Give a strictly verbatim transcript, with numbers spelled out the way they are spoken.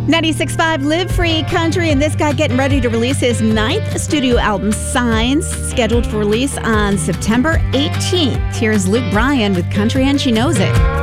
ninety-six point five Live Free Country, and this guy getting ready to release his ninth studio album, Signs, scheduled for release on September eighteenth. Here's Luke Bryan with Country and She Knows It.